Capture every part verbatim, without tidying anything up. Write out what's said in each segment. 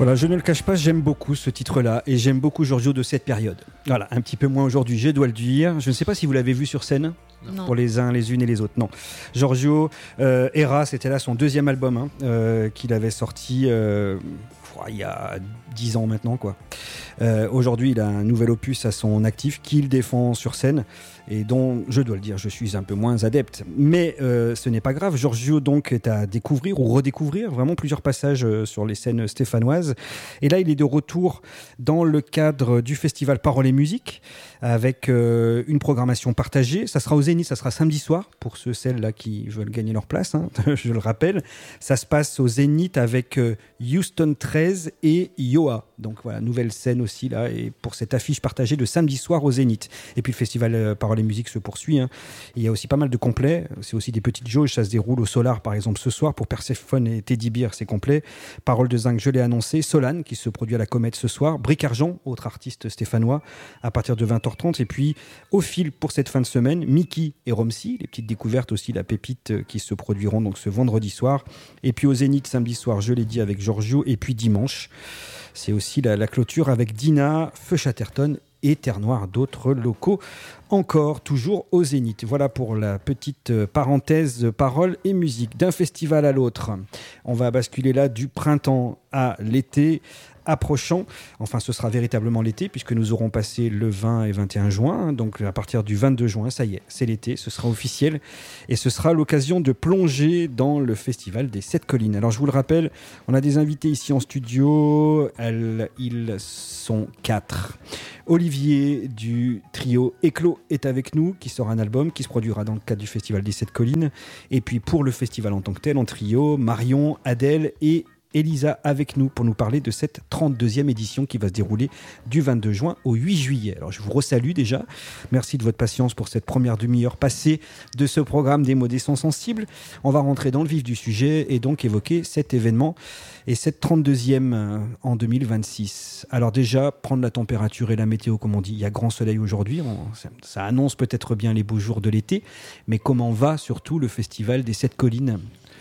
Voilà, je ne le cache pas, j'aime beaucoup ce titre-là et j'aime beaucoup Giorgio de cette période. Voilà, un petit peu moins aujourd'hui, je dois le dire. Je ne sais pas si vous l'avez vu sur scène. Non. Pour les uns, les unes et les autres. Non. Giorgio, euh, Era, c'était là son deuxième album hein, euh, qu'il avait sorti euh, il y a dix ans maintenant, quoi. Euh, aujourd'hui, il a un nouvel opus à son actif qu'il défend sur scène et dont, je dois le dire, je suis un peu moins adepte. Mais euh, ce n'est pas grave. Giorgio, donc, est à découvrir ou redécouvrir. Vraiment plusieurs passages euh, sur les scènes stéphanoises. Et là, il est de retour dans le cadre du festival Paroles et Musique avec euh, une programmation partagée. Ça sera au Zénith, ça sera samedi soir pour ceux, celles-là qui veulent gagner leur place, hein, je le rappelle. Ça se passe au Zénith avec euh, Houston treize et Yoa. Donc voilà, nouvelle scène aussi là, et pour cette affiche partagée de samedi soir au Zénith. Et puis le festival euh, Paroles et Musique se poursuit. Hein. Il y a aussi pas mal de complets. C'est aussi des petites jauges. Ça se déroule au Solar par exemple ce soir pour Perséphone et Teddy Bear, c'est complet. Paroles de Zinc, je l'ai annoncé. Solane qui se produit à la Comète ce soir. Bric Argent, autre artiste stéphanois, à partir de vingt heures trente. Et puis au fil pour cette fin de semaine, Mickey et Romsey, les petites découvertes aussi, la pépite qui se produiront donc ce vendredi soir. Et puis au Zénith samedi soir, je l'ai dit, avec Giorgio. Et puis dimanche, c'est aussi la, la clôture avec Dina, Feu Chatterton et Terre Noire, d'autres locaux encore, toujours au Zénith. Voilà pour la petite parenthèse paroles et musique. D'un festival à l'autre, on va basculer là du printemps à l'été approchant. Enfin, ce sera véritablement l'été puisque nous aurons passé le vingt et vingt et un juin. Donc, à partir du vingt-deux juin, ça y est, c'est l'été, ce sera officiel. Et ce sera l'occasion de plonger dans le festival des Sept Collines. Alors, je vous le rappelle, on a des invités ici en studio. Elles, ils sont quatre. Olivier du trio Éclos est avec nous, qui sort un album qui se produira dans le cadre du festival des Sept Collines. Et puis, pour le festival en tant que tel, en trio, Marion, Adèle et Elisa avec nous pour nous parler de cette trente-deuxième édition qui va se dérouler du vingt-deux juin au huit juillet. Alors je vous resalue déjà, merci de votre patience pour cette première demi-heure passée de ce programme des mots des sons sensibles. On va rentrer dans le vif du sujet et donc évoquer cet événement et cette trente-deuxième en deux mille vingt-six. Alors déjà, prendre la température et la météo comme on dit, il y a grand soleil aujourd'hui, on, ça, ça annonce peut-être bien les beaux jours de l'été, mais comment va surtout le festival des Sept Collines ?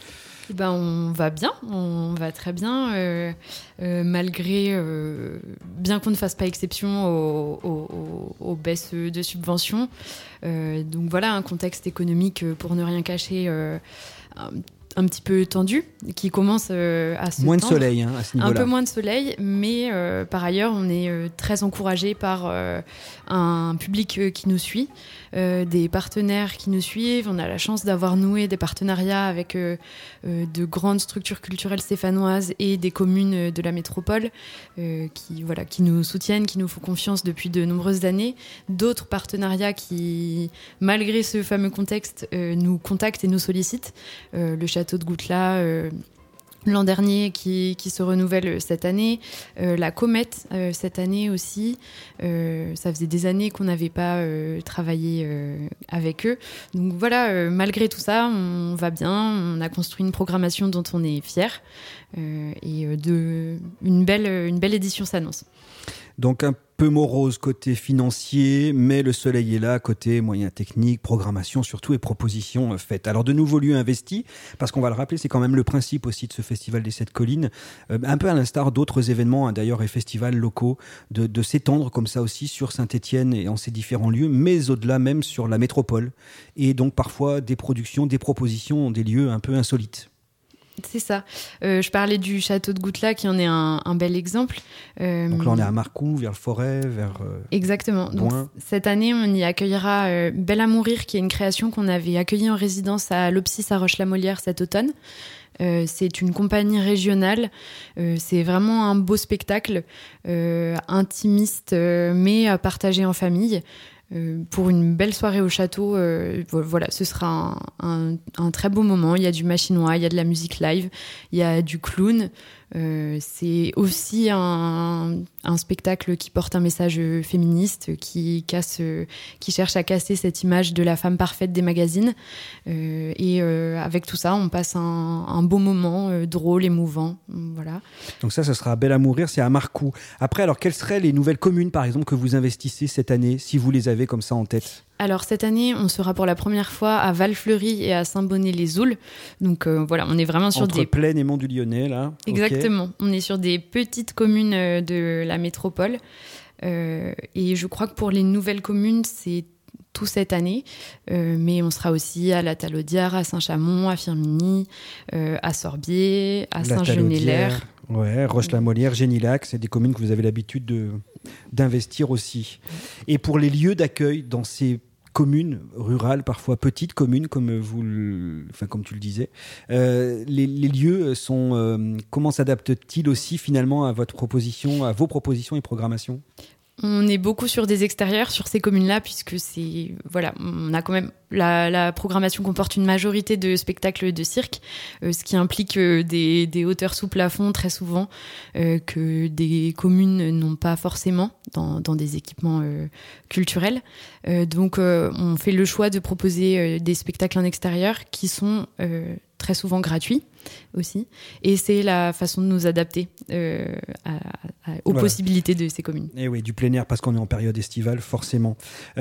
Eh ben, on va bien, on va très bien, euh, euh, malgré, euh, bien qu'on ne fasse pas exception aux, aux, aux baisses de subventions. Euh, donc voilà, un contexte économique, pour ne rien cacher, euh, un, un petit peu tendu, qui commence euh, à se Moins tendre. de soleil hein, à ce niveau-là. Un peu moins de soleil, mais euh, par ailleurs, on est euh, très encouragé par euh, un public euh, qui nous suit, euh, des partenaires qui nous suivent. On a la chance d'avoir noué des partenariats avec euh, euh, de grandes structures culturelles stéphanoises et des communes de la métropole euh, qui, voilà, qui nous soutiennent, qui nous font confiance depuis de nombreuses années. D'autres partenariats qui, malgré ce fameux contexte, euh, nous contactent et nous sollicitent. Euh, le Château de Goutelas, euh, l'an dernier, qui, qui se renouvelle cette année, euh, la Comète euh, cette année aussi. Euh, ça faisait des années qu'on n'avait pas euh, travaillé euh, avec eux. Donc voilà, euh, malgré tout ça, on va bien. On a construit une programmation dont on est fiers euh, et euh, de, une, belle, une belle édition s'annonce. Donc un peu morose côté financier, mais le soleil est là côté moyens techniques, programmation surtout et propositions faites. Alors de nouveaux lieux investis, parce qu'on va le rappeler, c'est quand même le principe aussi de ce festival des Sept Collines, euh, un peu à l'instar d'autres événements hein, d'ailleurs et festivals locaux, de, de s'étendre comme ça aussi sur Saint-Étienne et en ses différents lieux, mais au-delà même sur la métropole. Et donc parfois des productions, des propositions, des lieux un peu insolites. C'est ça. Euh, je parlais du château de Goutelas qui en est un, un bel exemple. Euh, Donc là, on est à Marcoux, vers le Forêt, vers euh, Exactement. Donc, cette année, on y accueillera euh, Belle à mourir, qui est une création qu'on avait accueillie en résidence à l'Opsis à Roche-la-Molière cet automne. Euh, c'est une compagnie régionale. Euh, c'est vraiment un beau spectacle, euh, intimiste, euh, mais à partager en famille. Euh, pour une belle soirée au château, euh, voilà, ce sera un, un, un très beau moment. Il y a du machinois, il y a de la musique live, il y a du clown. Euh, c'est aussi un, un spectacle qui porte un message féministe, qui casse, qui cherche à casser cette image de la femme parfaite des magazines. Euh, et euh, avec tout ça, on passe un, un beau moment, euh, drôle, émouvant. Voilà. Donc ça, ce sera Belle à mourir, c'est à Marcoux. Après, alors, quelles seraient les nouvelles communes, par exemple, que vous investissez cette année, si vous les avez comme ça en tête ? Alors cette année, on sera pour la première fois à Val-Fleury et à Saint-Bonnet-les-Oules. Donc euh, voilà, on est vraiment sur Entre des... Plaine et Mont-du-Lyonnais, là. Exactement. Okay. On est sur des petites communes de la métropole. Euh, et je crois que pour les nouvelles communes, c'est tout cette année. Euh, mais on sera aussi à la Talaudière, à Saint-Chamond, à Firminy, euh, à Sorbier, à Saint-Genélaire. Ouais, Roche-la-Molière, Génilac, c'est des communes que vous avez l'habitude de, d'investir aussi. Et pour les lieux d'accueil dans ces communes rurales, parfois petites communes, comme, vous le, enfin, comme tu le disais, euh, les, les lieux sont, euh, comment s'adaptent-ils aussi finalement à votre proposition, à vos propositions et programmations ? On est beaucoup sur des extérieurs, sur ces communes-là, puisque c'est, voilà, on a quand même, la, la programmation comporte une majorité de spectacles de cirque, euh, ce qui implique euh, des, des hauteurs sous plafond très souvent, euh, que des communes n'ont pas forcément dans, dans des équipements euh, culturels. Euh, donc, euh, on fait le choix de proposer euh, des spectacles en extérieur qui sont euh, très souvent gratuits aussi, et c'est la façon de nous adapter euh, à, à, aux voilà. possibilités de ces communes. Et oui, du plein air, parce qu'on est en période estivale, forcément.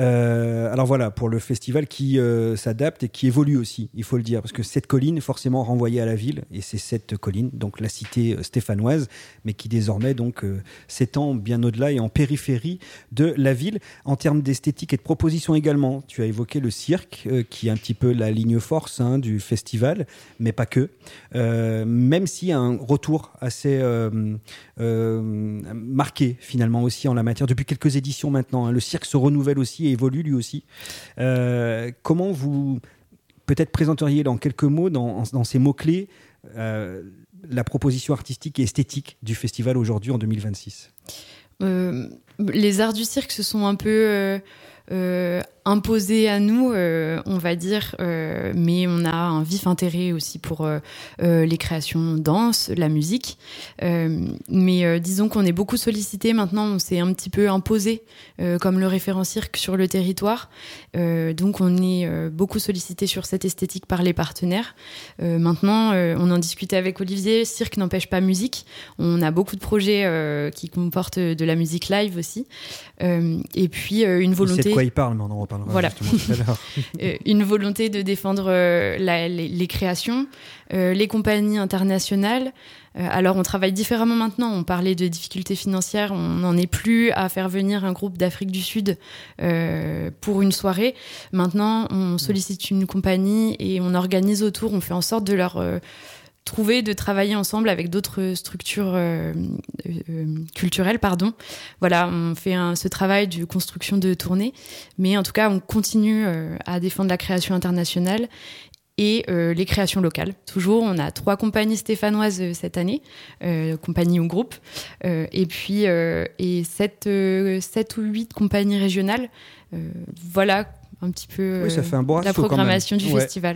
Euh, alors voilà, pour le festival qui euh, s'adapte et qui évolue aussi, il faut le dire, parce que cette colline est forcément renvoyée à la ville, et c'est cette colline, donc la cité stéphanoise, mais qui désormais donc euh, s'étend bien au-delà et en périphérie de la ville. En termes d'esthétique et de proposition également, tu as évoqué le cirque, euh, qui est un petit peu la ligne force hein, du festival, mais pas que. Euh, même s'il y a un retour assez euh, euh, marqué finalement aussi en la matière depuis quelques éditions maintenant. Hein. Le cirque se renouvelle aussi et évolue lui aussi. Euh, comment vous peut-être présenteriez en quelques mots, dans, dans ces mots-clés, euh, la proposition artistique et esthétique du festival aujourd'hui en deux mille vingt-six ? euh, Les arts du cirque se sont un peu... Euh... Euh, imposé à nous, euh, on va dire, euh, mais on a un vif intérêt aussi pour euh, euh, les créations danse, la musique. Euh, mais euh, disons qu'on est beaucoup sollicité maintenant, on s'est un petit peu imposé euh, comme le référent cirque sur le territoire. Euh, donc on est euh, beaucoup sollicité sur cette esthétique par les partenaires. Euh, maintenant, euh, on en discutait avec Olivier, cirque n'empêche pas musique. On a beaucoup de projets euh, qui comportent de la musique live aussi. Euh, et puis euh, une volonté... Il sait de quoi il parle, mais on en reparlera voilà. justement tout à l'heure. Une volonté de défendre euh, la, les, les créations, euh, les compagnies internationales. Euh, alors on travaille différemment maintenant, on parlait de difficultés financières, on n'en est plus à faire venir un groupe d'Afrique du Sud euh, pour une soirée. Maintenant on sollicite une compagnie et on organise autour, on fait en sorte de leur... Euh, trouver, de travailler ensemble avec d'autres structures euh, euh, culturelles, pardon. Voilà, on fait un, ce travail de construction de tournées, mais en tout cas, on continue euh, à défendre la création internationale et euh, les créations locales. Toujours, on a trois compagnies stéphanoises euh, cette année, euh, compagnies ou groupes, euh, et puis euh, et sept, euh, sept ou huit compagnies régionales. Euh, voilà un petit peu oui, ça fait un bon la programmation du ouais. festival.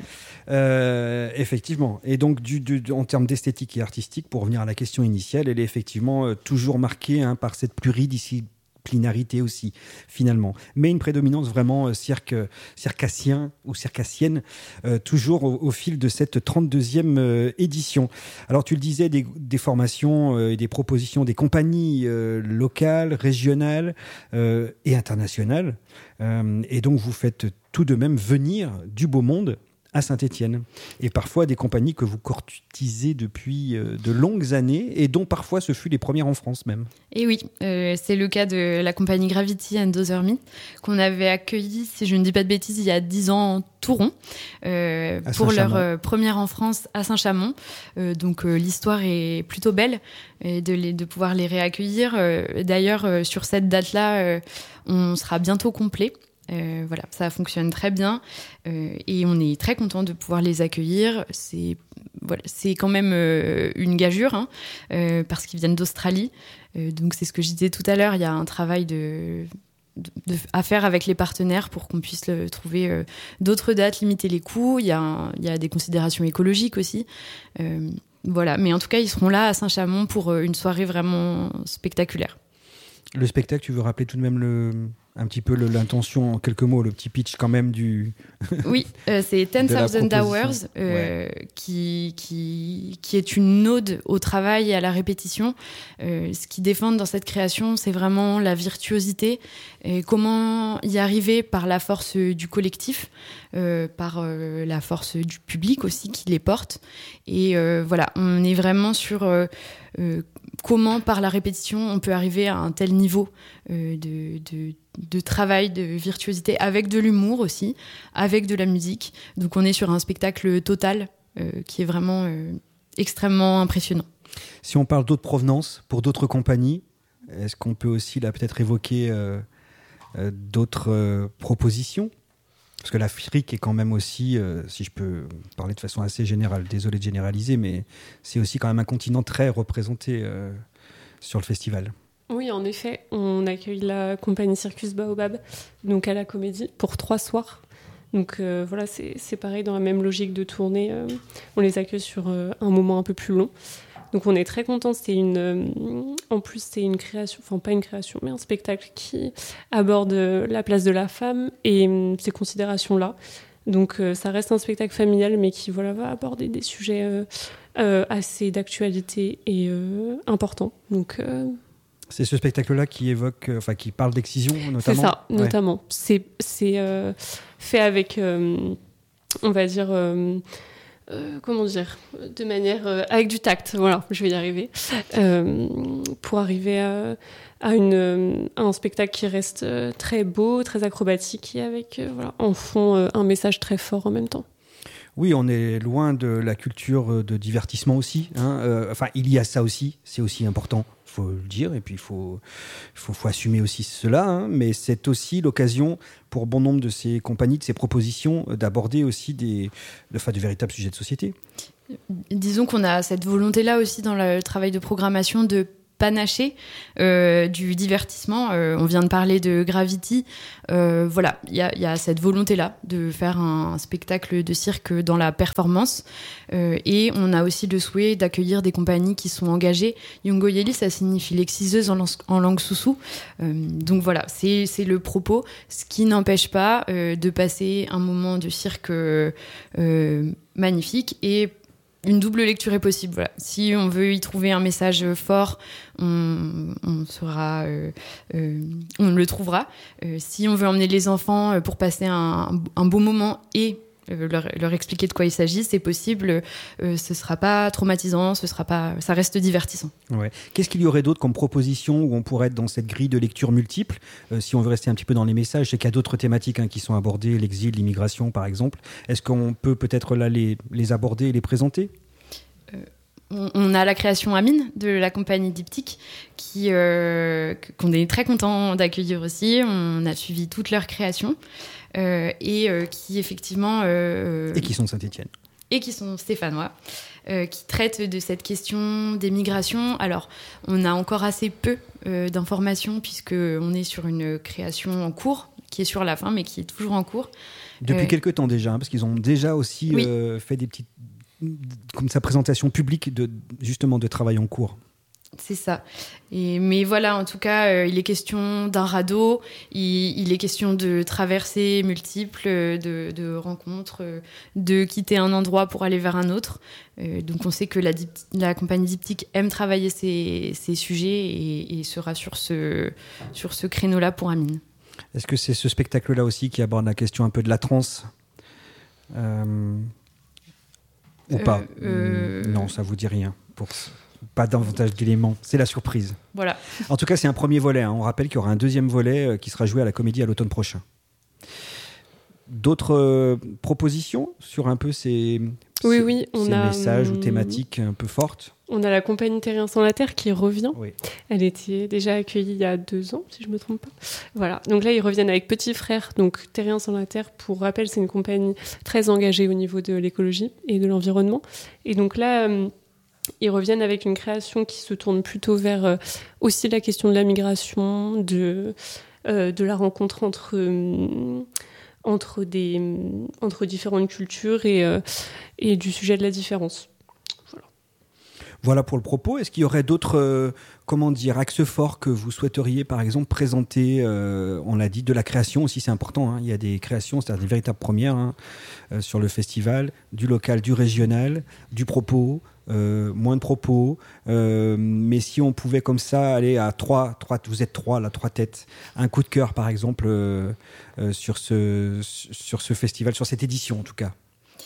Euh, effectivement. Et donc, du, du, du, en termes d'esthétique et artistique, pour revenir à la question initiale, elle est effectivement euh, toujours marquée hein, par cette pluridisciplinarité aussi, finalement. Mais une prédominance vraiment euh, cirque, circassien ou circassienne, euh, toujours au, au fil de cette trente-deuxième euh, édition. Alors, tu le disais, des, des formations euh, et des propositions des compagnies euh, locales, régionales euh, et internationales. Euh, et donc, vous faites tout de même venir du beau monde à Saint-Étienne. Et parfois des compagnies que vous courtisez depuis euh, de longues années et dont parfois ce fut les premières en France même. Et oui, euh, c'est le cas de la compagnie Gravity and Other Myths qu'on avait accueilli, si je ne dis pas de bêtises, il y a dix ans tout rond, euh, pour leur euh, première en France à Saint-Chamond. Euh, donc euh, l'histoire est plutôt belle et de, les, de pouvoir les réaccueillir. Euh, d'ailleurs, euh, sur cette date-là, euh, on sera bientôt complet. Euh, voilà, ça fonctionne très bien euh, et on est très content de pouvoir les accueillir. C'est, voilà, c'est quand même euh, une gageure hein, euh, parce qu'ils viennent d'Australie. Euh, donc c'est ce que je disais tout à l'heure, il y a un travail de, de, de, à faire avec les partenaires pour qu'on puisse le, trouver euh, d'autres dates, limiter les coûts. Il y a, un, il y a des considérations écologiques aussi. Euh, voilà, mais en tout cas, ils seront là à Saint-Chamond pour une soirée vraiment spectaculaire. Le spectacle, tu veux rappeler tout de même le... un petit peu le, l'intention, en quelques mots, le petit pitch quand même du... Oui, euh, c'est ten thousand Hours, euh, ouais. qui, qui, qui est une ode au travail et à la répétition. Euh, ce qu'ils défendent dans cette création, c'est vraiment la virtuosité et comment y arriver par la force du collectif, euh, par euh, la force du public aussi qui les porte. Et euh, voilà, on est vraiment sur euh, euh, comment, par la répétition, on peut arriver à un tel niveau euh, de... de de travail, de virtuosité, avec de l'humour aussi, avec de la musique. Donc on est sur un spectacle total euh, qui est vraiment euh, extrêmement impressionnant. Si on parle d'autres provenances, pour d'autres compagnies, est-ce qu'on peut aussi là peut-être évoquer euh, euh, d'autres euh, propositions ? Parce que l'Afrique est quand même aussi, euh, si je peux parler de façon assez générale, désolé de généraliser, mais c'est aussi quand même un continent très représenté euh, sur le festival. Oui, en effet, on accueille la compagnie Circus Baobab, donc à la Comédie, pour trois soirs. Donc euh, voilà, c'est, c'est pareil, dans la même logique de tournée, euh, on les accueille sur euh, un moment un peu plus long. Donc on est très contents, c'est une, euh, en plus c'est une création, enfin pas une création, mais un spectacle qui aborde la place de la femme et euh, ces considérations-là. Donc euh, ça reste un spectacle familial, mais qui voilà, va aborder des sujets euh, euh, assez d'actualité et euh, importants. Donc... Euh, C'est ce spectacle-là qui évoque, euh, enfin qui parle d'excision notamment. C'est ça, ouais. notamment. C'est, c'est euh, fait avec, euh, on va dire, euh, euh, comment dire, de manière euh, avec du tact. Voilà, je vais y arriver euh, pour arriver à, à, une, à un spectacle qui reste euh, très beau, très acrobatique et avec, euh, voilà, en fond euh, un message très fort en même temps. Oui, on est loin de la culture de divertissement aussi. Hein. Euh, enfin, il y a ça aussi, c'est aussi important. Il faut le dire, et puis il faut, faut, faut assumer aussi cela, hein, mais c'est aussi l'occasion pour bon nombre de ces compagnies, de ces propositions, d'aborder aussi des, enfin, de véritables sujets de société. Disons qu'on a cette volonté-là aussi dans le travail de programmation de panaché euh, du divertissement. Euh, on vient de parler de Gravity. Euh, voilà, il y, y a cette volonté-là de faire un, un spectacle de cirque dans la performance. Euh, et on a aussi le souhait d'accueillir des compagnies qui sont engagées. Yongoyeli, ça signifie l'exciseuse en, en langue soussou. Euh, donc voilà, c'est, c'est le propos. Ce qui n'empêche pas euh, de passer un moment de cirque euh, euh, magnifique et une double lecture est possible. Voilà. Si on veut y trouver un message fort, on, on, sera, euh, euh, on le trouvera. Euh, si on veut emmener les enfants pour passer un, un beau moment et euh, leur, leur expliquer de quoi il s'agit, c'est possible. Euh, ce sera pas traumatisant, ce sera pas, ça reste divertissant. Ouais. Qu'est-ce qu'il y aurait d'autre comme proposition où on pourrait être dans cette grille de lecture multiple, euh, si on veut rester un petit peu dans les messages? C'est qu'il y a d'autres thématiques hein, qui sont abordées, l'exil, l'immigration par exemple. Est-ce qu'on peut peut-être là les, les aborder et les présenter? euh, on, on a la création Amine de la compagnie Diptyque qui, euh, qu'on est très content d'accueillir aussi. On a suivi toutes leurs créations. Euh, et euh, qui effectivement... Euh, et qui sont de Saint-Étienne. Et qui sont stéphanois, euh, qui traitent de cette question des migrations. Alors, on a encore assez peu euh, d'informations puisqu'on est sur une création en cours, qui est sur la fin, mais qui est toujours en cours. Depuis euh, quelques temps déjà, hein, parce qu'ils ont déjà aussi oui. euh, fait des petites... comme sa présentation publique de, justement de travail en cours. C'est ça. Et, mais voilà, en tout cas, euh, il est question d'un radeau, il, il est question de traversées multiples, de, de rencontres, de quitter un endroit pour aller vers un autre. Euh, donc on sait que la, la compagnie Diptyque aime travailler ces, ces sujets et, et sera sur ce, sur ce créneau-là pour Amine. Est-ce que c'est ce spectacle-là aussi qui aborde la question un peu de la transe euh, ou euh, pas euh... Non, ça vous dit rien. Pour... Pas davantage d'éléments, c'est la surprise. Voilà. En tout cas, c'est un premier volet. Hein. On rappelle qu'il y aura un deuxième volet euh, qui sera joué à la Comédie à l'automne prochain. D'autres euh, propositions sur un peu ces, oui, ces, oui, on ces a, messages ou thématiques un peu fortes? On a la compagnie Terrien sans la Terre qui revient. Oui. Elle était déjà accueillie il y a deux ans, si je ne me trompe pas. Voilà. Donc là, ils reviennent avec Petit Frère. Donc Terrien sans la Terre, pour rappel, c'est une compagnie très engagée au niveau de l'écologie et de l'environnement. Et donc là... Euh, Ils reviennent avec une création qui se tourne plutôt vers euh, aussi la question de la migration, de, euh, de la rencontre entre, euh, entre, des, entre différentes cultures et, euh, et du sujet de la différence. Voilà. Voilà pour le propos. Est-ce qu'il y aurait d'autres, euh, comment dire, axes forts que vous souhaiteriez, par exemple, présenter euh, on l'a dit, de la création aussi, c'est important. Hein. Il y a des créations, c'est-à-dire des véritables premières hein, euh, sur le festival, du local, du régional, du propos, euh, moins de propos. Euh, mais si on pouvait comme ça aller à trois, trois vous êtes trois, là, trois têtes, un coup de cœur, par exemple, euh, euh, sur ce, sur ce festival, sur cette édition en tout cas.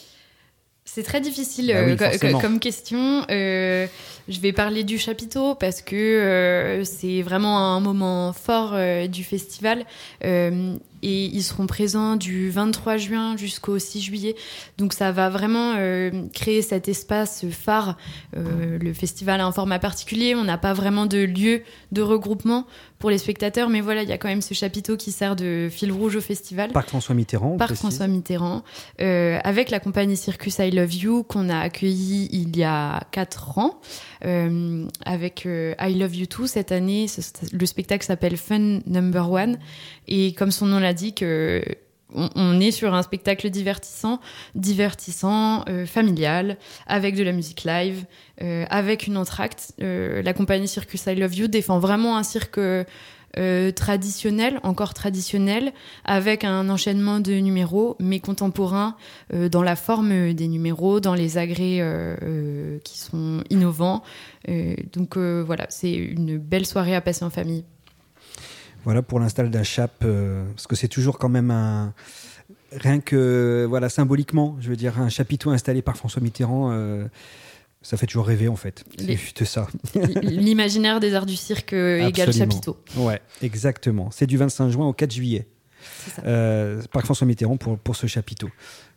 C'est très difficile bah oui, euh, co- comme question. Euh, je vais parler du chapiteau parce que euh, c'est vraiment un moment fort euh, du festival. Euh, et ils seront présents du vingt-trois juin jusqu'au six juillet. Donc ça va vraiment euh, créer cet espace phare. Euh, le festival a un format particulier. On n'a pas vraiment de lieu de regroupement pour les spectateurs. Mais voilà, il y a quand même ce chapiteau qui sert de fil rouge au festival. Parc François Mitterrand. Parc François Mitterrand. Euh, avec la compagnie Circus I Love You qu'on a accueilli il y a quatre ans. Euh, avec euh, I Love You Too cette année. Ce, le spectacle s'appelle Fun Number One. Et comme son nom l'indique, euh, on, on est sur un spectacle divertissant, divertissant, euh, familial, avec de la musique live, euh, avec une entracte. Euh, la compagnie Circus I Love You défend vraiment un cirque euh, traditionnel, encore traditionnel, avec un enchaînement de numéros, mais contemporains, euh, dans la forme des numéros, dans les agrès euh, euh, qui sont innovants. Euh, donc euh, voilà, c'est une belle soirée à passer en famille. Voilà pour l'install d'un chap, euh, parce que c'est toujours quand même un... Rien que, voilà, symboliquement, je veux dire, un chapiteau installé par François Mitterrand, euh, ça fait toujours rêver en fait. C'est Les... juste ça. L'imaginaire des arts du cirque euh, égale chapiteau. Ouais, exactement. C'est du vingt-cinq juin au quatre juillet. C'est ça. Euh, par François Mitterrand pour, pour ce chapiteau.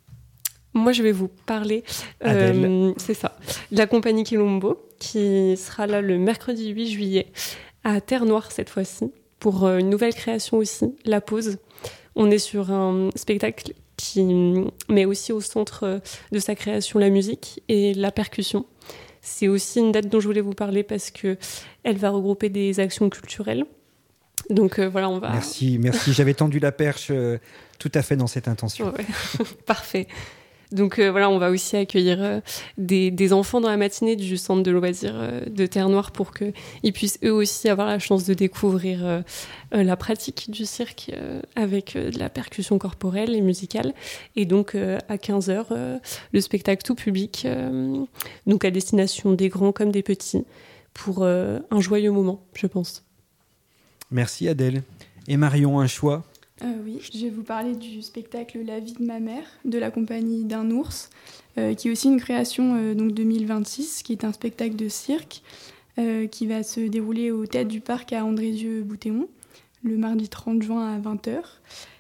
Moi, je vais vous parler, euh, c'est ça, de la compagnie Quilombo, qui sera là le mercredi huit juillet, à Terre-Noire cette fois-ci, pour une nouvelle création aussi, La Pause. On est sur un spectacle qui met aussi au centre de sa création la musique et la percussion. C'est aussi une date dont je voulais vous parler parce qu'elle va regrouper des actions culturelles. Donc euh, voilà, on va... Merci, merci. J'avais tendu la perche euh, tout à fait dans cette intention. Ouais. Parfait. Donc euh, voilà, on va aussi accueillir euh, des, des enfants dans la matinée du centre de loisirs euh, de Terre-Noire pour qu'ils puissent eux aussi avoir la chance de découvrir euh, euh, la pratique du cirque euh, avec euh, de la percussion corporelle et musicale. Et donc euh, à quinze heures, euh, le spectacle tout public, euh, donc à destination des grands comme des petits, pour euh, un joyeux moment, je pense. Merci Adèle. Et Marion, un choix ? Euh, oui, je vais vous parler du spectacle La vie de ma mère de la compagnie d'un ours, euh, qui est aussi une création euh, donc deux mille vingt-six, qui est un spectacle de cirque euh, qui va se dérouler au Théâtre du Parc à Andrézieux-Bouthéon le mardi trente juin à vingt heures.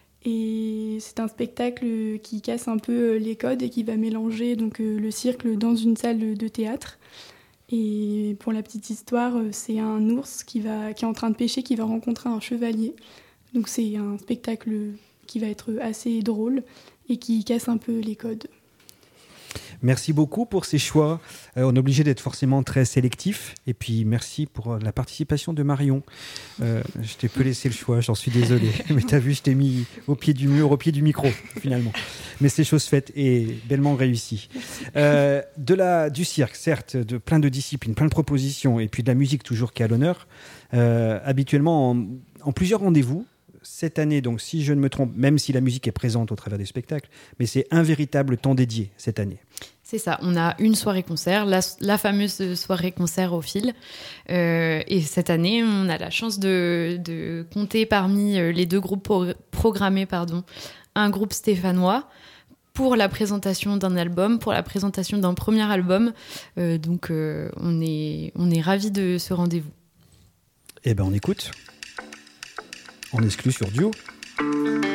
Et c'est un spectacle qui casse un peu les codes et qui va mélanger donc, euh, le cirque dans une salle de théâtre. Et pour la petite histoire, c'est un ours qui, va, qui est en train de pêcher, qui va rencontrer un chevalier. Donc c'est un spectacle qui va être assez drôle et qui casse un peu les codes. Merci beaucoup pour ces choix. Euh, on est obligé d'être forcément très sélectif. Et puis merci pour la participation de Marion. Euh, je t'ai peu laissé le choix, j'en suis désolé. Mais t'as vu, je t'ai mis au pied du mur, au pied du micro, finalement. Mais c'est chose faite et bellement réussi. Euh, de la, du cirque, certes, de plein de disciplines, plein de propositions, et puis de la musique toujours qui est à l'honneur. Euh, habituellement, en, en plusieurs rendez-vous, cette année, donc si je ne me trompe, même si la musique est présente au travers des spectacles, mais c'est un véritable temps dédié cette année. C'est ça, on a une soirée-concert, la, la fameuse soirée-concert au fil. Euh, et cette année, on a la chance de, de compter parmi les deux groupes pro- programmés pardon, un groupe stéphanois pour la présentation d'un album, pour la présentation d'un premier album. Euh, donc euh, on est, on est ravis de ce rendez-vous. Eh bien, on écoute. On exclut sur Duo.